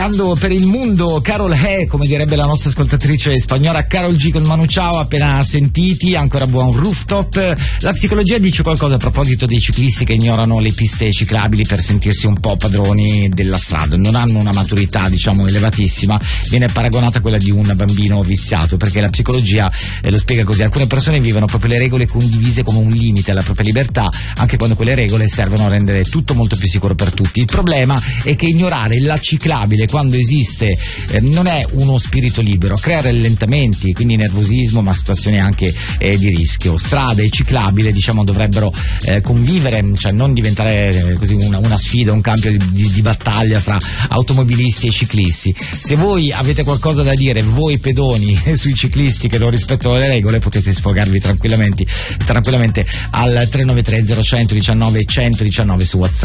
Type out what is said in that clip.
viaggiando per il mondo. Carol G, come direbbe la nostra ascoltatrice spagnola Carol G con Manu Chao, appena sentiti, ancora buon rooftop. La psicologia dice qualcosa a proposito dei ciclisti che ignorano le piste ciclabili per sentirsi un po' padroni della strada, non hanno una maturità diciamo elevatissima, viene paragonata a quella di un bambino viziato, perché la psicologia lo spiega così: alcune persone vivono proprio le regole condivise come un limite alla propria libertà, anche quando quelle regole servono a rendere tutto molto più sicuro per tutti. Il problema è che ignorare la ciclabile quando esiste non è uno spirito libero, crea rallentamenti, quindi nervosismo, ma situazioni anche di rischio. Strade e ciclabile diciamo dovrebbero convivere, cioè non diventare così una sfida, un campo di battaglia fra automobilisti e ciclisti. Se voi avete qualcosa da dire, voi pedoni, sui ciclisti che non rispettano le regole, potete sfogarvi tranquillamente al 393 0119 119 su WhatsApp.